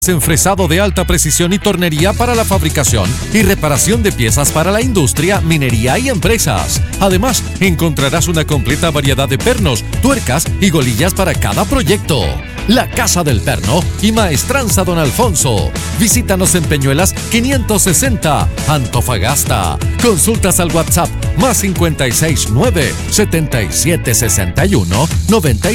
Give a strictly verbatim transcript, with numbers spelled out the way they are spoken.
Enfresado de alta precisión y tornería para la fabricación y reparación de piezas para la industria, minería y empresas. Además, encontrarás una completa variedad de pernos, tuercas y golillas para cada proyecto. La Casa del Perno y Maestranza Don Alfonso. Visítanos en Peñuelas quinientos sesenta, Antofagasta. Consultas al WhatsApp más cincuenta y seis nueve, setenta y siete sesenta y uno, noventa